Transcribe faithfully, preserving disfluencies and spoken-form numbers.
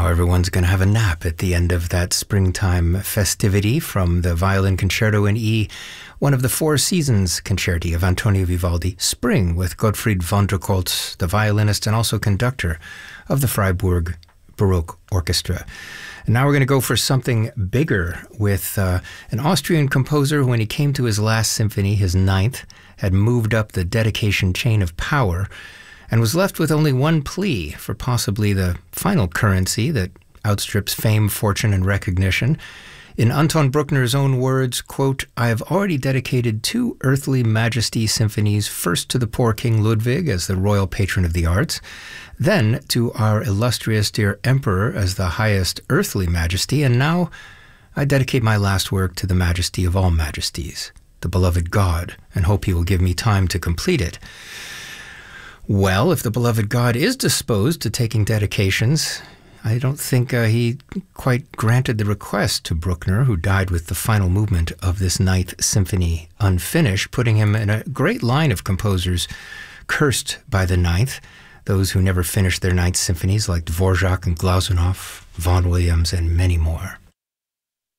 Now everyone's going to have a nap at the end of that springtime festivity from the Violin Concerto in E, one of the Four Seasons concerti of Antonio Vivaldi, Spring, with Gottfried von der Goltz, the violinist and also conductor of the Freiburg Baroque Orchestra. And now we're going to go for something bigger with uh, an Austrian composer who, when he came to his last symphony, his ninth, had moved up the dedication chain of power and was left with only one plea for possibly the final currency that outstrips fame, fortune, and recognition. In Anton Bruckner's own words, quote, "I have already dedicated two earthly majesty symphonies, first to the poor King Ludwig as the royal patron of the arts, then to our illustrious dear emperor as the highest earthly majesty, and now I dedicate my last work to the majesty of all majesties, the beloved God, and hope he will give me time to complete it." Well, if the beloved God is disposed to taking dedications, I don't think uh, he quite granted the request to Bruckner, who died with the final movement of this Ninth Symphony unfinished, putting him in a great line of composers cursed by the Ninth, those who never finished their Ninth Symphonies like Dvorak and Glazunov, Vaughan Williams, and many more.